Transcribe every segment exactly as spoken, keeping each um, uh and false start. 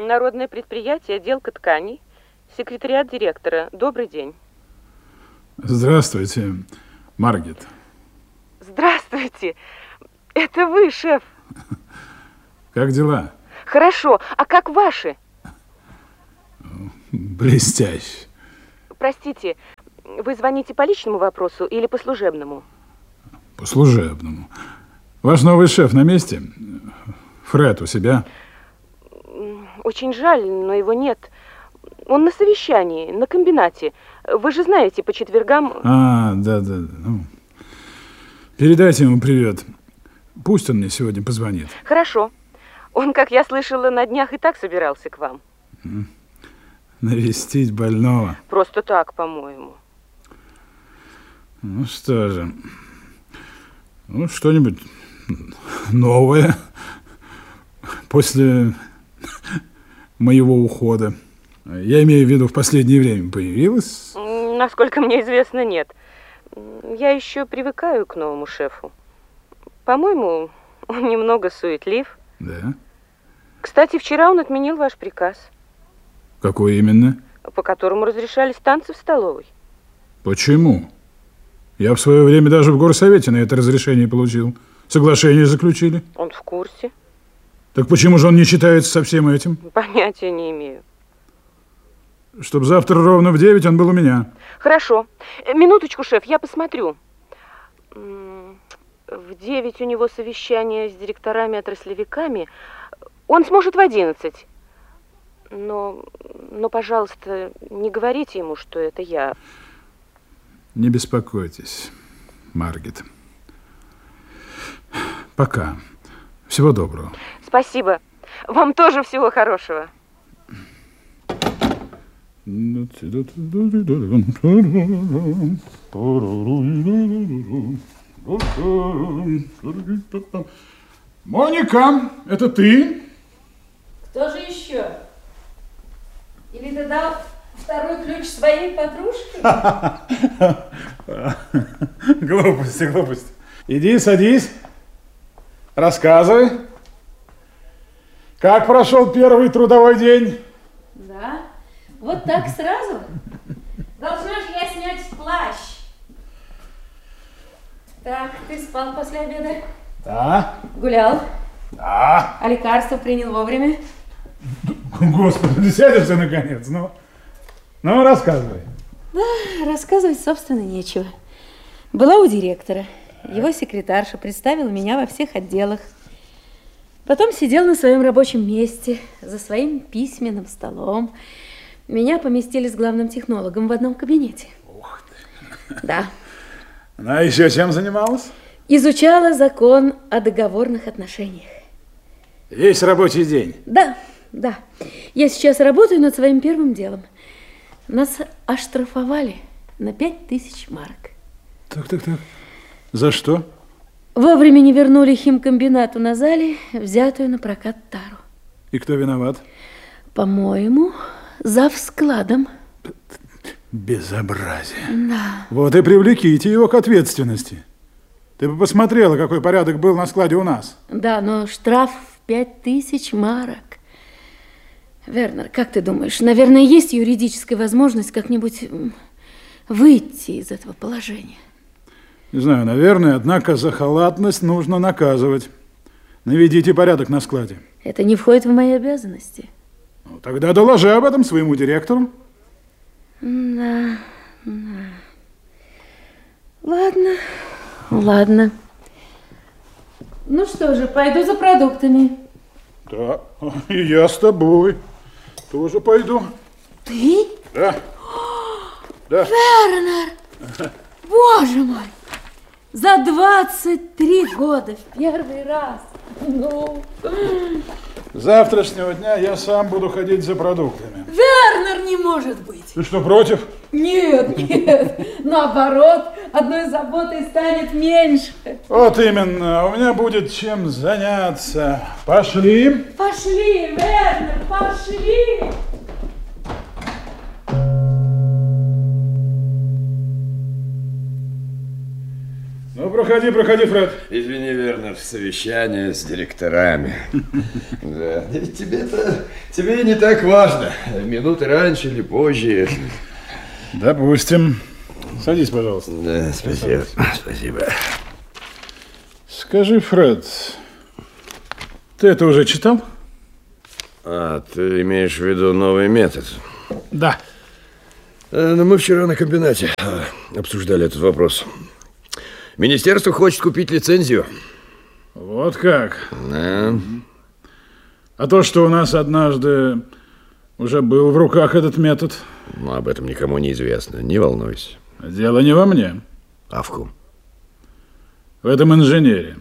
Народное предприятие, отделка тканей, секретариат директора. Добрый день. Здравствуйте, Маргит. Здравствуйте. Это вы, шеф. Как дела? Хорошо. А как ваши? Блестяще. Простите, вы звоните по личному вопросу или по служебному? По служебному. Ваш новый шеф на месте? Фред у себя? Очень жаль, но его нет. Он на совещании, на комбинате. Вы же знаете, по четвергам... А, да-да. Ну, передайте ему привет. Пусть он мне сегодня позвонит. Хорошо. Он, как я слышала, на днях и так собирался к вам. Навестить больного? Просто так, по-моему. Ну что же. Ну, что-нибудь новое после моего ухода. Я имею в виду, в последнее время появилось? Насколько мне известно, нет. Я еще привыкаю к новому шефу. По-моему, он немного суетлив. Да? Кстати, вчера он отменил ваш приказ. Какой именно? По которому разрешались танцы в столовой. Почему? Я в свое время даже в горсовете на это разрешение получил. Соглашение заключили. Он в курсе. Так почему же он не считается со всем этим? Понятия не имею. Чтоб завтра ровно в девять он был у меня. Хорошо. Минуточку, шеф, я посмотрю. В девять у него совещание с директорами-отраслевиками. Он сможет в одиннадцать. Но, но, пожалуйста, не говорите ему, что это я. Не беспокойтесь, Маргит. Пока. Всего доброго. Спасибо. Вам тоже всего хорошего. Моника, это ты? Кто же еще? Или ты дал второй ключ своей подружке? Глупости, глупости. Иди, садись. Рассказывай. Как прошел первый трудовой день? Да. Вот так сразу? Должна же я снять плащ. Так, ты спал после обеда? Да. Гулял? Да. А лекарства принял вовремя? Господи, ты сядешься наконец, ну. Ну, рассказывай. Да, рассказывать, собственно, нечего. Была у директора. Его секретарша представила меня во всех отделах. Потом сидел на своем рабочем месте, за своим письменным столом. Меня поместили с главным технологом в одном кабинете. Ух ты. Да. Она еще чем занималась? Изучала закон о договорных отношениях. Весь рабочий день? Да, да. Я сейчас работаю над своим первым делом. Нас оштрафовали на пять тысяч марок. Так, так, так. За что? Вовремя не вернули химкомбинату на зале взятую на прокат тару. И кто виноват? По-моему, зав складом. Безобразие. Да. Вот и привлеките его к ответственности. Ты бы посмотрела, какой порядок был на складе у нас. Да, но штраф в пять тысяч марок. Вернер, как ты думаешь, наверное, есть юридическая возможность как-нибудь выйти из этого положения? Не знаю, наверное, однако за халатность нужно наказывать. Наведите порядок на складе. Это не входит в мои обязанности. Ну, тогда доложи об этом своему директору. Да, да. Ладно, ладно. Ну что же, пойду за продуктами. Да, и я с тобой тоже пойду. Ты? Да. Да. Вернер! Боже мой! За двадцать три года в первый раз. Ну. С завтрашнего дня я сам буду ходить за продуктами. Вернер, не может быть. Ты что, против? Нет, нет. Наоборот, одной заботой станет меньше. Вот именно. У меня будет чем заняться. Пошли. Пошли, Вернер, пошли. Ну, проходи, проходи, Фред. Извини, Вернер, совещание с директорами. Да, тебе-то, тебе не так важно. Минуты раньше или позже. Допустим. Садись, пожалуйста. Да, спасибо. Спасибо. Скажи, Фред, ты это уже читал? А, ты имеешь в виду новый метод? Да. Ну, мы вчера на комбинате обсуждали этот вопрос. Министерство хочет купить лицензию. Вот как? Да. А то, что у нас однажды уже был в руках этот метод? Ну, об этом никому не известно. Не волнуйся. Дело не во мне. А в ком? В этом инженере.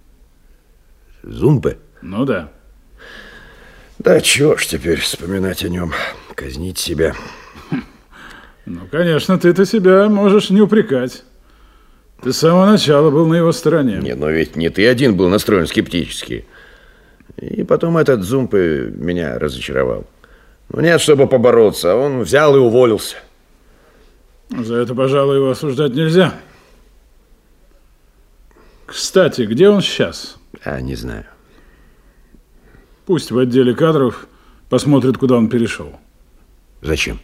Зумпе? Ну да. Да чего ж теперь вспоминать о нем, казнить себя. Ну, конечно, ты-то себя можешь не упрекать. Ты с самого начала был на его стороне. Нет, но ведь не ты один был настроен скептически. И потом этот Зумпе меня разочаровал. Ну, нет, чтобы побороться, а он взял и уволился. За это, пожалуй, его осуждать нельзя. Кстати, где он сейчас? А, не знаю. Пусть в отделе кадров посмотрит, куда он перешел. Зачем?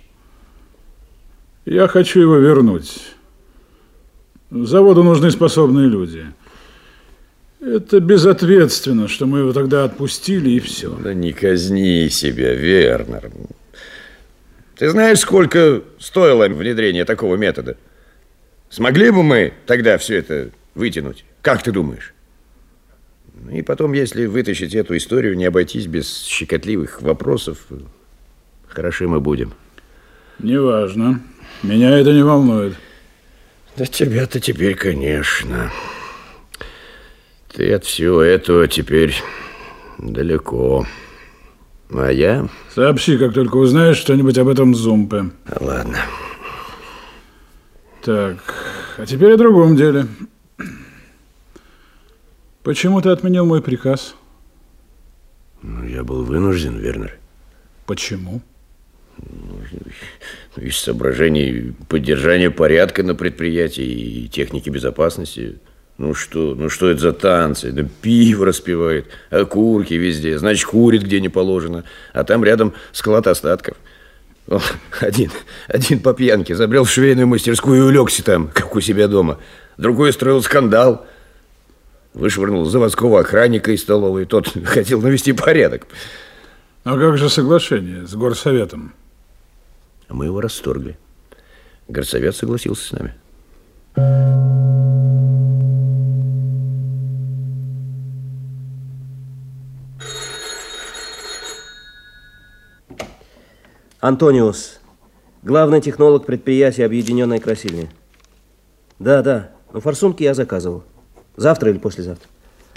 Я хочу его вернуть. Заводу нужны способные люди. Это безответственно, что мы его тогда отпустили, и все. Да не казни себя, Вернер. Ты знаешь, сколько стоило внедрение такого метода? Смогли бы мы тогда все это вытянуть? Как ты думаешь? И потом, если вытащить эту историю, не обойтись без щекотливых вопросов, хороши мы будем. Неважно. Меня это не волнует. Да тебя-то теперь, конечно. Ты от всего этого теперь далеко. А я... Сообщи, как только узнаешь что-нибудь об этом Зумпе. Ладно. Так, а теперь о другом деле. Почему ты отменил мой приказ? Ну, я был вынужден, Вернер. Почему? Из соображений поддержания порядка на предприятии и техники безопасности. Ну что, ну что это за танцы? Да пиво распивает, окурки везде, значит, курит где не положено. А там рядом склад остатков. Он один, один по пьянке забрел в швейную мастерскую и улегся там, как у себя дома. Другой устроил скандал. Вышвырнул заводского охранника из столовой. Тот хотел навести порядок. А как же соглашение с горсоветом? Мы его расторгли. Горсовет согласился с нами. Антониус, главный технолог предприятия «Объединенная красильня». Да, да, но форсунки я заказывал. Завтра или послезавтра.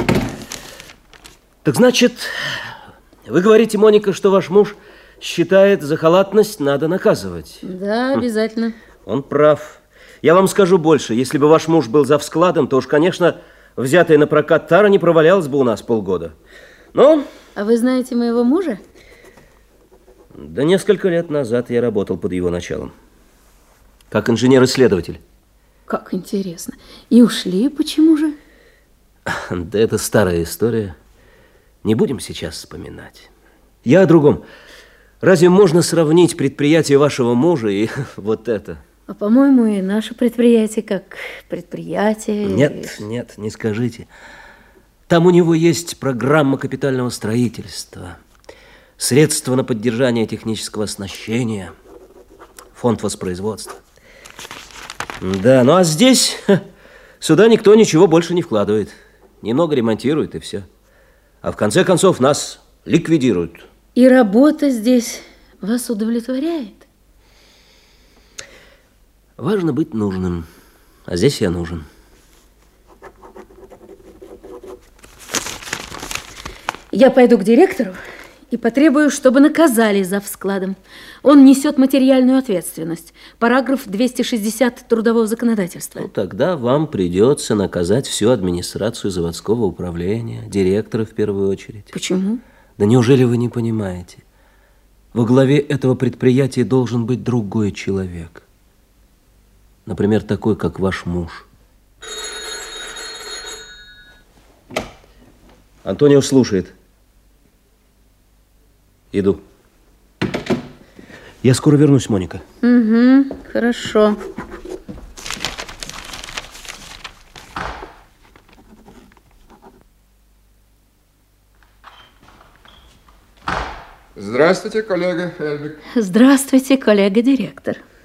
Так значит, вы говорите, Моника, что ваш муж считает, за халатность надо наказывать? Да, обязательно. Он прав. Я вам скажу больше. Если бы ваш муж был завскладом, то уж, конечно, взятая на прокат тара не провалялась бы у нас полгода. Но... А вы знаете моего мужа? Да несколько лет назад я работал под его началом. Как инженер-исследователь. Как интересно. И ушли почему же? Да это старая история. Не будем сейчас вспоминать. Я о другом. Разве можно сравнить предприятие вашего мужа и вот это? А по-моему, и наше предприятие как предприятие. Нет, нет, не скажите. Там у него есть программа капитального строительства, средства на поддержание технического оснащения, фонд воспроизводства. Да, ну а здесь ха, сюда никто ничего больше не вкладывает. Немного ремонтирует и все. А в конце концов нас ликвидируют. И работа здесь вас удовлетворяет? Важно быть нужным. А здесь я нужен. Я пойду к директору и потребую, чтобы наказали завскладом. Он несет материальную ответственность. Параграф двести шестьдесят трудового законодательства. Ну, тогда вам придется наказать всю администрацию заводского управления, директора в первую очередь. Почему? Да неужели вы не понимаете? Во главе этого предприятия должен быть другой человек. Например, такой, как ваш муж. Антонио слушает. Иду. Я скоро вернусь, Моника. Угу, хорошо. Здравствуйте, коллега Эльбек. Здравствуйте, коллега-директор.